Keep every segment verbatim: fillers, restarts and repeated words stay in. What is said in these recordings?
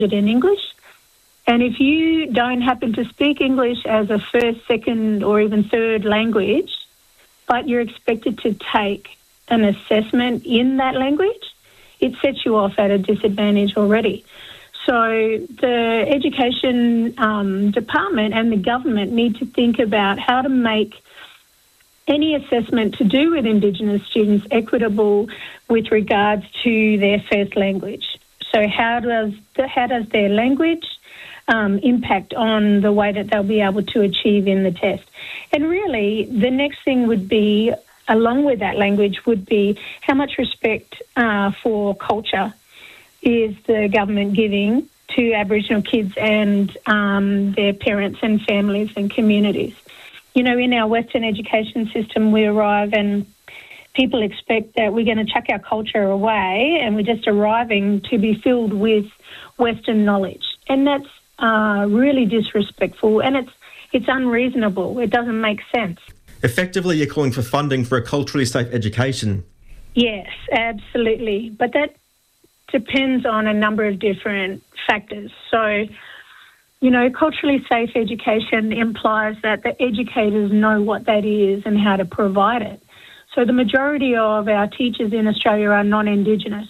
in English. And if you don't happen to speak English as a first, second, or even third language, but you're expected to take an assessment in that language, it sets you off at a disadvantage already. So the education um, department and the government need to think about how to make any assessment to do with Indigenous students equitable with regards to their first language. So how does the, how does their language um, impact on the way that they'll be able to achieve in the test? And really, the next thing would be, along with that language, would be how much respect uh, for culture is the government giving to Aboriginal kids and um, their parents and families and communities. You know, in our Western education system, we arrive and people expect that we're going to chuck our culture away and we're just arriving to be filled with Western knowledge. And that's uh, really disrespectful, and it's it's unreasonable. It doesn't make sense. Effectively, you're calling for funding for a culturally safe education. Yes, absolutely. But that depends on a number of different factors. So, you know, culturally safe education implies that the educators know what that is and how to provide it. So the majority of our teachers in Australia are non-Indigenous.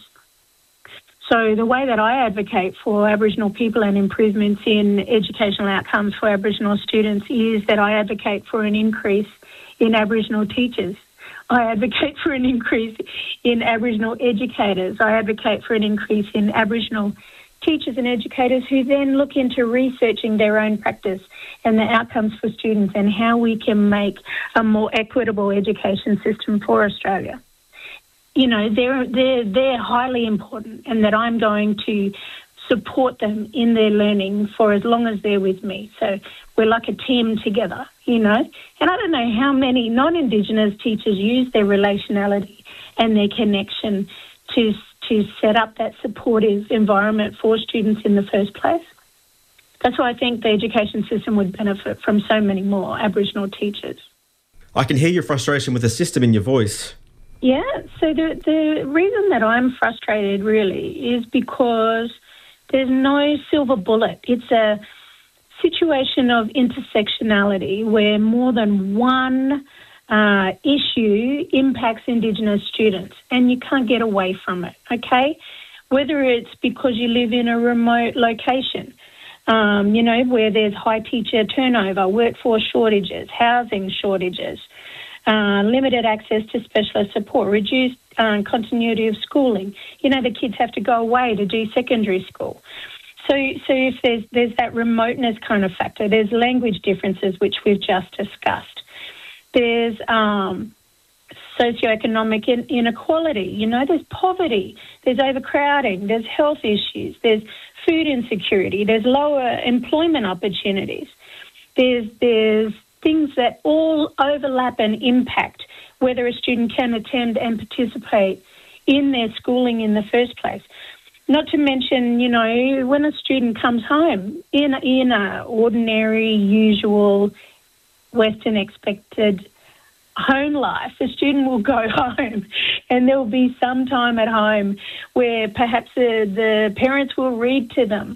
So the way that I advocate for Aboriginal people and improvements in educational outcomes for Aboriginal students is that I advocate for an increase in Aboriginal teachers. I advocate for an increase in Aboriginal educators. I advocate for an increase in Aboriginal teachers and educators who then look into researching their own practice and the outcomes for students and how we can make a more equitable education system for Australia. You know, they're, they're, they're highly important, and that I'm going to support them in their learning for as long as they're with me. So we're like a team together, you know. And I don't know how many non-Indigenous teachers use their relationality and their connection to to set up that supportive environment for students in the first place. That's why I think the education system would benefit from so many more Aboriginal teachers. I can hear your frustration with the system in your voice. Yeah, so the, the reason that I'm frustrated really is because there's no silver bullet. It's a situation of intersectionality where more than one uh, issue impacts Indigenous students, and you can't get away from it, okay? Whether it's because you live in a remote location, um, you know, where there's high teacher turnover, workforce shortages, housing shortages, uh, limited access to specialist support, reduced uh, continuity of schooling. You know, the kids have to go away to do secondary school. So, so if there's there's that remoteness kind of factor, there's language differences, which we've just discussed. There's um, socioeconomic in, inequality. You know, there's poverty, there's overcrowding, there's health issues, there's food insecurity, there's lower employment opportunities. There's there's things that all overlap and impact whether a student can attend and participate in their schooling in the first place. Not to mention, you know, when a student comes home in in a ordinary, usual, Western expected home life, the student will go home and there will be some time at home where perhaps the, the parents will read to them,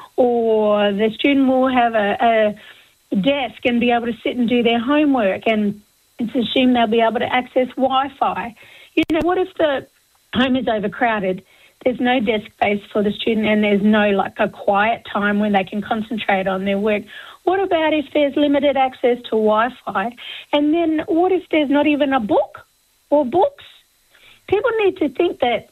or the student will have a, a desk and be able to sit and do their homework, and it's assumed they'll be able to access Wi-Fi. You know, what if the home is overcrowded? There's no desk space for the student and there's no like a quiet time when they can concentrate on their work. What about if there's limited access to Wi-Fi? And then what if there's not even a book or books? People need to think that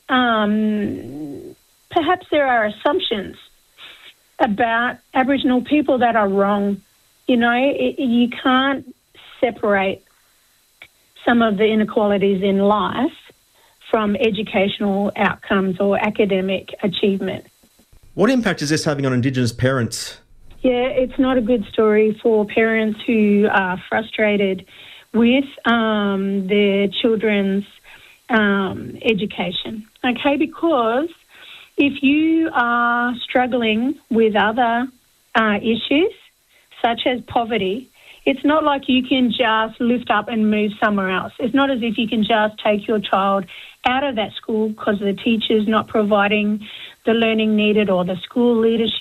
um, perhaps there are assumptions about Aboriginal people that are wrong. You know, it, you can't separate some of the inequalities in life from educational outcomes or academic achievement. What impact is this having on Indigenous parents? Yeah, it's not a good story for parents who are frustrated with um, their children's um, education, okay? Because if you are struggling with other uh, issues, such as poverty, it's not like you can just lift up and move somewhere else. It's not as if you can just take your child out of that school because the teacher's not providing the learning needed or the school leadership